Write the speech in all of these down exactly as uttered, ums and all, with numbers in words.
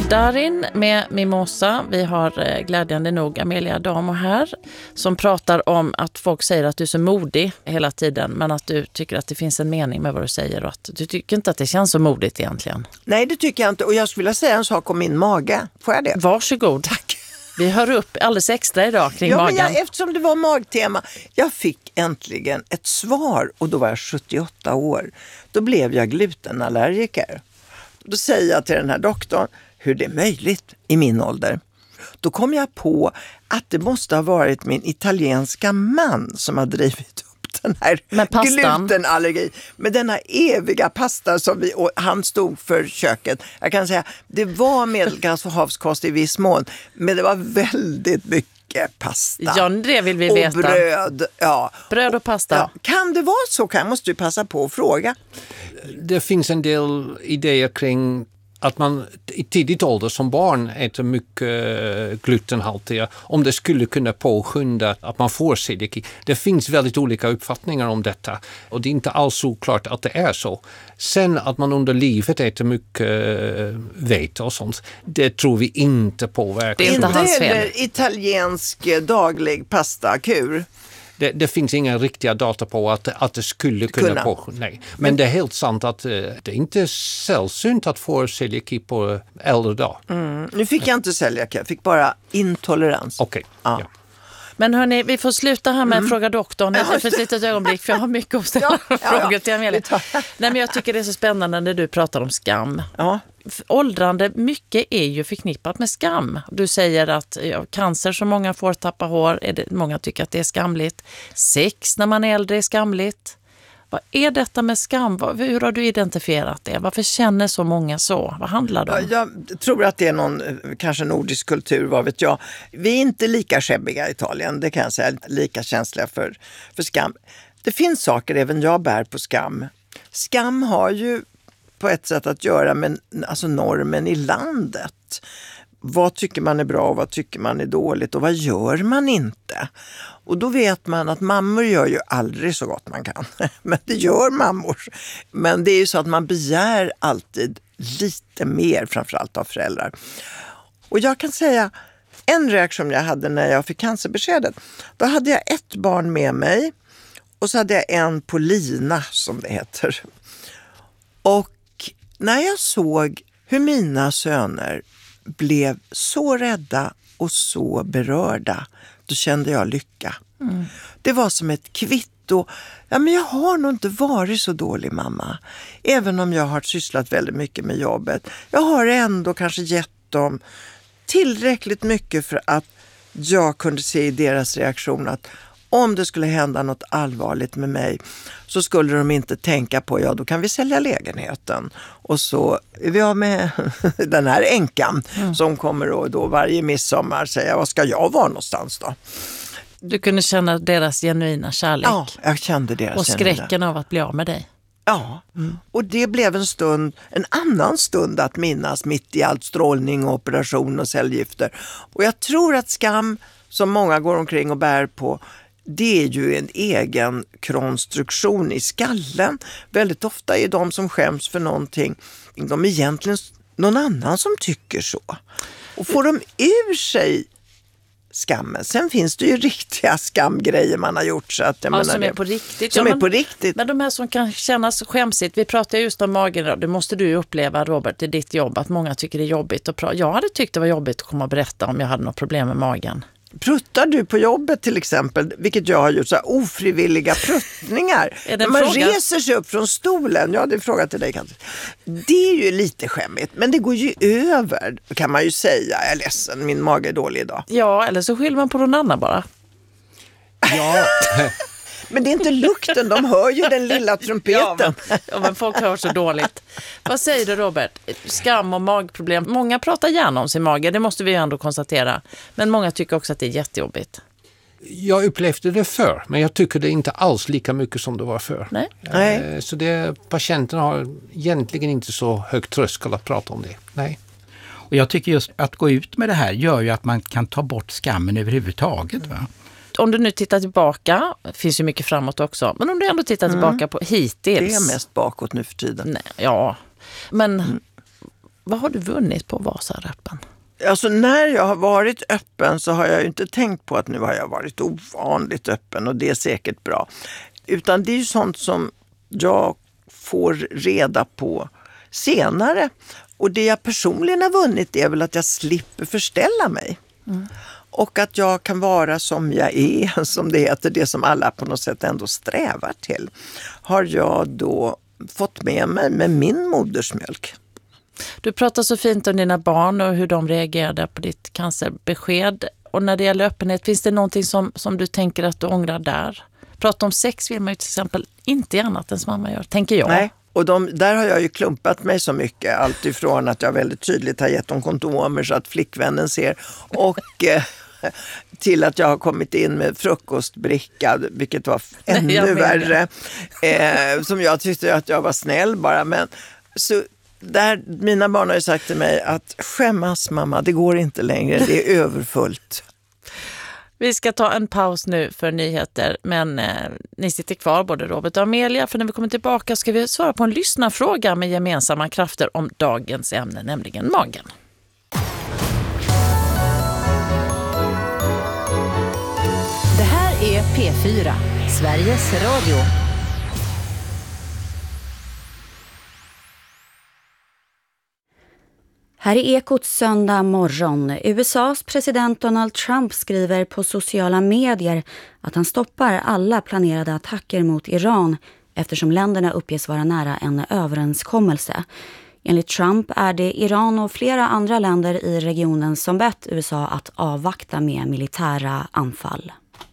Darin med Mimosa. Vi har glädjande nog Amelia Adamo här som pratar om att folk säger att du är så modig hela tiden, men att du tycker att det finns en mening med vad du säger och att du tycker inte att det känns så modigt egentligen. Nej, det tycker jag inte. Och jag skulle vilja säga en sak om min mage. Får jag det? Varsågod. Tack. Vi hör upp alldeles extra idag kring ja, magen. Men jag, eftersom det var magtema, jag fick äntligen ett svar och då var jag sjuttioåtta år. Då blev jag glutenallergiker. Då säger jag till den här doktorn hur det är möjligt i min ålder. Då kom jag på att det måste ha varit min italienska man som har drivit upp den här glutenallergi. Med denna eviga pasta som vi, och han stod för köket. Jag kan säga, det var medelhavskost i viss mån, men det var väldigt mycket pasta. Ja, det vill vi och veta. Och bröd, ja. Bröd och pasta. Ja. Kan det vara så? Kan måste du passa på att fråga. Det finns en del idéer kring att man i tidigt ålder som barn äter mycket glutenhaltiga, om det skulle kunna påskynda att man får celiaki. Det finns väldigt olika uppfattningar om detta och det är inte alls så klart att det är så. Sen att man under livet äter mycket vete och sånt, det tror vi inte påverkar. Det är inte hans fel. Eller italiensk daglig pastakur. Det, det finns inga riktiga data på att, att det skulle kunna, kunna. på. Nej. Men, Men det är helt sant att uh, det är inte sällsynt att få celiaki på äldre dag. Mm. Nu fick jag inte celiaki, jag fick bara intolerans. Okej, okay. ja. ja. Men hörni, vi får sluta här med mm. Fråga doktorn ja. för ett litet ögonblick, för jag har mycket att ställa ja, ja, frågor till Amelia. Nej, men jag tycker det är så spännande när du pratar om skam. Ja. Åldrande, mycket är ju förknippat med skam. Du säger att ja, cancer som många får tappa hår, är det, många tycker att det är skamligt. Sex när man är äldre är skamligt. Vad är detta med skam? Hur har du identifierat det? Varför känner så många så? Vad handlar det om? Jag tror att det är någon, kanske nordisk kultur, vad vet jag. Vi är inte lika skäbbiga i Italien, det kan jag säga, lika känsliga för, för skam. Det finns saker även jag bär på skam. Skam har ju på ett sätt att göra med alltså normen i landet. Vad tycker man är bra och vad tycker man är dåligt och vad gör man inte? Och då vet man att mammor gör ju aldrig så gott man kan. Men det gör mammor. Men det är ju så att man begär alltid lite mer, framförallt av föräldrar. Och jag kan säga, en reaktion jag hade när jag fick cancerbeskedet, då hade jag ett barn med mig och så hade jag en på lina, som det heter. Och när jag såg hur mina söner blev så rädda och så berörda, då kände jag lycka. Mm. Det var som ett kvitto. Ja, men jag har nog inte varit så dålig mamma. Även om jag har sysslat väldigt mycket med jobbet. Jag har ändå kanske gett dem tillräckligt mycket för att jag kunde se i deras reaktion att om det skulle hända något allvarligt med mig så skulle de inte tänka på, ja då kan vi sälja lägenheten. Och så är vi av med den här änkan mm. som kommer och då varje midsommar säga, vad ska jag vara någonstans då? Du kunde känna deras genuina kärlek. Ja, jag kände deras och skräcken genuina. Av att bli av med dig. Ja, mm. och det blev en stund, en annan stund att minnas mitt i allt strålning och operation och cellgifter. Och jag tror att skam som många går omkring och bär på, det är ju en egen konstruktion i skallen. Väldigt ofta är de som skäms för någonting, de är egentligen någon annan som tycker så. Och får de ur sig skammen. Sen finns det ju riktiga skamgrejer man har gjort. Så att jag ja, menar som det, är på riktigt. Som ja, är men, på riktigt. Men de här som kan kännas skämsigt, vi pratar just om magen, det måste du uppleva, Robert, i ditt jobb, att många tycker det är jobbigt att prata. Jag hade tyckt det var jobbigt att komma och berätta om jag hade något problem med magen. Pruttar du på jobbet till exempel, vilket jag har gjort, så här ofrivilliga pruttningar. Är det en man fråga? Reser sig upp från stolen, ja det är en fråga till dig kanske. Det är ju lite skämmigt, men det går ju över, kan man ju säga. Jag är ledsen, min mage är dålig idag. Ja, eller så skyller man på någon annan bara. Ja. Men det är inte lukten, de hör ju den lilla trumpeten. Ja, men, ja, men folk hör så dåligt. Vad säger du, Robert? Skam och magproblem. Många pratar gärna om sin mage, det måste vi ju ändå konstatera. Men många tycker också att det är jättejobbigt. Jag upplevde det för, men jag tycker det är inte alls lika mycket som det var för. Nej. Nej. Så det, patienterna har egentligen inte så högt tröskel att prata om det. Nej. Och jag tycker just att gå ut med det här gör ju att man kan ta bort skammen överhuvudtaget, va? Om du nu tittar tillbaka, finns ju mycket framåt också, men om du ändå tittar tillbaka mm. på hittills. Det är mest bakåt nu för tiden. Nej, ja, men mm. Vad har du vunnit på att vara så här öppen? Alltså när jag har varit öppen så har jag ju inte tänkt på att nu har jag varit ovanligt öppen och det är säkert bra. Utan det är ju sånt som jag får reda på senare. Och det jag personligen har vunnit är väl att jag slipper förställa mig. Mm. Och att jag kan vara som jag är, som det heter, det som alla på något sätt ändå strävar till. Har jag då fått med mig med min modersmjölk. Du pratar så fint om dina barn och hur de reagerade på ditt cancerbesked. Och när det gäller öppenhet, finns det någonting som, som du tänker att du ångrar där? Prata om sex vill man ju till exempel inte annat än som mamma gör, tänker jag. Nej, och de, där har jag ju klumpat mig så mycket. Allt ifrån att jag väldigt tydligt har gett dem kondomer så att flickvännen ser. Och eh, till att jag har kommit in med frukostbricka, vilket var ännu värre. Eh, som jag tyckte att jag var snäll bara. Men så... Där, mina barn har ju sagt till mig att skämmas mamma, det går inte längre, det är överfullt. Vi ska ta en paus nu för nyheter, men eh, ni sitter kvar både Robert och Amelia, för när vi kommer tillbaka ska vi svara på en lyssnarfråga med gemensamma krafter om dagens ämne, nämligen magen. Det här är P fyra, Sveriges Radio. Här är Ekot söndag morgon. U S A:s president Donald Trump skriver på sociala medier att han stoppar alla planerade attacker mot Iran eftersom länderna uppges vara nära en överenskommelse. Enligt Trump är det Iran och flera andra länder i regionen som bett U S A att avvakta med militära anfall.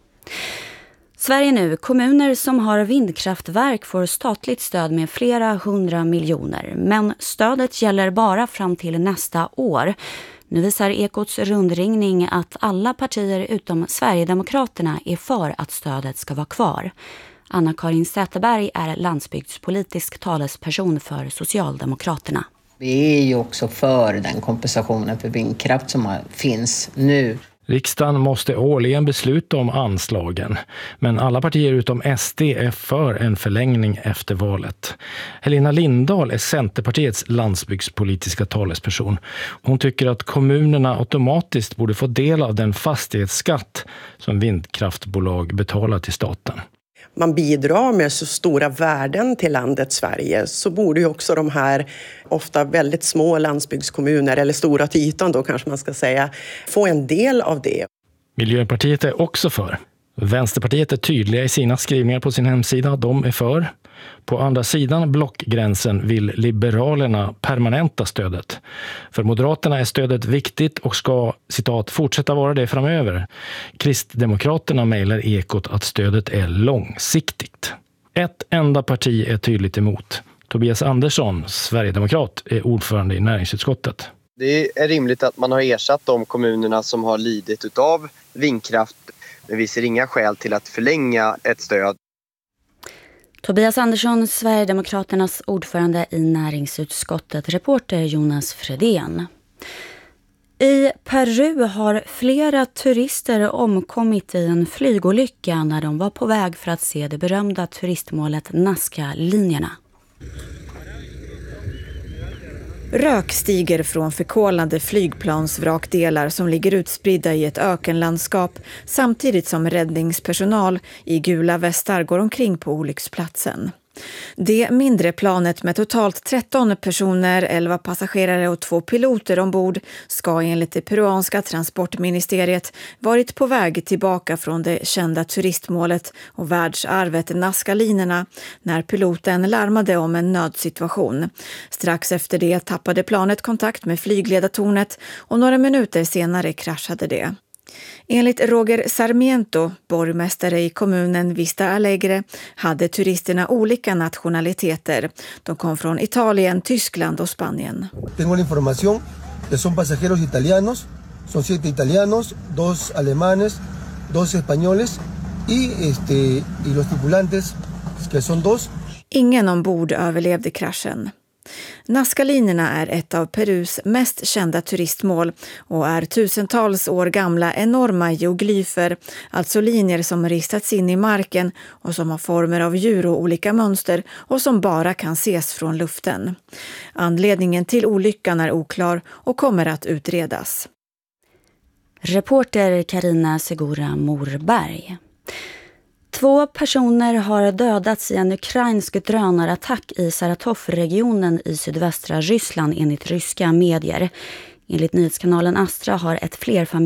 Sverige nu. Kommuner som har vindkraftverk får statligt stöd med flera hundra miljoner. Men stödet gäller bara fram till nästa år. Nu visar Ekots rundringning att alla partier utom Sverigedemokraterna är för att stödet ska vara kvar. Anna-Karin Säterberg är landsbygdspolitisk talesperson för Socialdemokraterna. Vi är ju också för den kompensationen för vindkraft som finns nu. Riksdagen måste årligen besluta om anslagen, men alla partier utom S D är för en förlängning efter valet. Helena Lindahl är Centerpartiets landsbygdspolitiska talesperson. Hon tycker att kommunerna automatiskt borde få del av den fastighetsskatt som vindkraftbolag betalar till staten. Man bidrar med så stora värden till landet Sverige, så borde ju också de här ofta väldigt små landsbygdskommuner, eller stora till ytan då kanske man ska säga, få en del av det. Miljöpartiet är också för. Vänsterpartiet är tydliga i sina skrivningar på sin hemsida. De är för. På andra sidan blockgränsen vill Liberalerna permanenta stödet. För Moderaterna är stödet viktigt och ska, citat, fortsätta vara det framöver. Kristdemokraterna mejlar Ekot att stödet är långsiktigt. Ett enda parti är tydligt emot. Tobias Andersson, Sverigedemokrat, är ordförande i näringsutskottet. Det är rimligt att man har ersatt de kommunerna som har lidit utav vindkraft, men vi ser inga skäl till att förlänga ett stöd. Tobias Andersson, Sverigedemokraternas ordförande i näringsutskottet, reporter Jonas Fredén. I Peru har flera turister omkommit i en flygolycka när de var på väg för att se det berömda turistmålet Nazca-linjerna. Rök stiger från förkolnade flygplansvrakdelar som ligger utspridda i ett ökenlandskap samtidigt som räddningspersonal i gula västar går omkring på olycksplatsen. Det mindre planet med totalt tretton personer, elva passagerare och två piloter ombord ska enligt det peruanska transportministeriet varit på väg tillbaka från det kända turistmålet och världsarvet Nazca-linerna när piloten larmade om en nödsituation. Strax efter det tappade planet kontakt med flygledartornet och några minuter senare kraschade det. Enligt Roger Sarmiento, borgmästare i kommunen Vista Alegre, hade turisterna olika nationaliteter. De kom från Italien, Tyskland och Spanien. Tengo la información que son pasajeros italianos, son siete italianos, dos alemanes, dos españoles y este y los tripulantes que son dos. Ingen ombord överlevde kraschen. Nazca-linerna är ett av Perus mest kända turistmål och är tusentals år gamla enorma geoglyfer, alltså linjer som ristats in i marken och som har former av djur och olika mönster och som bara kan ses från luften. Anledningen till olyckan är oklar och kommer att utredas. Reporter Karina Segura Morberg. Två personer har dödats i en ukrainsk drönarattack i Saratov-regionen i sydvästra Ryssland enligt ryska medier. Enligt nyhetskanalen Astra har ett flerfamilj